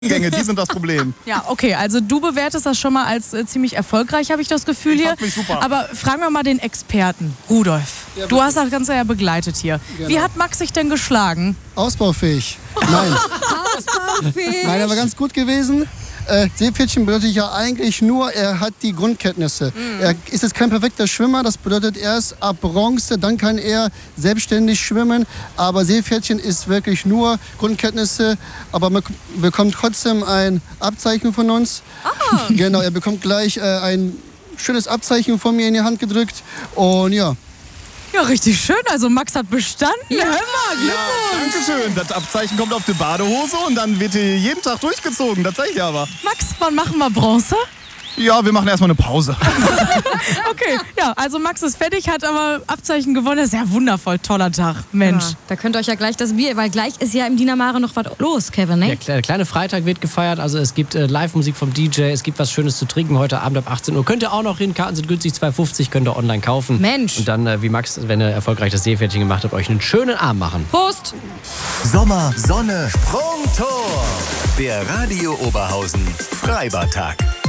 Gänge, die sind das Problem. Ja, okay, also du bewertest das schon mal als ziemlich erfolgreich, habe ich das Gefühl hier. Fand mich super. Aber fragen wir mal den Experten, Rudolf. Ja, du hast das Ganze ja begleitet hier. Genau. Wie hat Max sich denn geschlagen? Ausbaufähig. Nein. Nein, aber ganz gut gewesen. Seepferdchen bedeutet ja eigentlich nur, er hat die Grundkenntnisse. Er ist jetzt kein perfekter Schwimmer, das bedeutet erst ab Bronze, dann kann er selbstständig schwimmen. Aber Seepferdchen ist wirklich nur Grundkenntnisse, aber man bekommt trotzdem ein Abzeichen von uns. Genau, er bekommt gleich ein schönes Abzeichen von mir in die Hand gedrückt und ja. Ja, richtig schön. Also Max hat bestanden. Ja. Hör mal, Glückwunsch. Dankeschön. Das Abzeichen kommt auf die Badehose und dann wird die jeden Tag durchgezogen. Das zeige ich aber. Max, wann machen wir Bronze? Ja, wir machen erstmal eine Pause. Okay, ja, also Max ist fertig, hat aber Abzeichen gewonnen. Das ist ja wundervoll, toller Tag, Mensch. Ja, da könnt ihr euch ja gleich das Bier, weil gleich ist ja im Diener Mare noch was los, Kevin, ne? Der kleine Freitag wird gefeiert, also es gibt Live-Musik vom DJ, es gibt was Schönes zu trinken heute Abend ab 18 Uhr. Könnt ihr auch noch hin, Karten sind günstig, 2,50, könnt ihr online kaufen. Mensch. Und dann, wie Max, wenn ihr erfolgreich das Seepferdchen gemacht habt, euch einen schönen Abend machen. Prost! Sommer, Sonne, Sprungtor. Der Radio Oberhausen Freibadtag.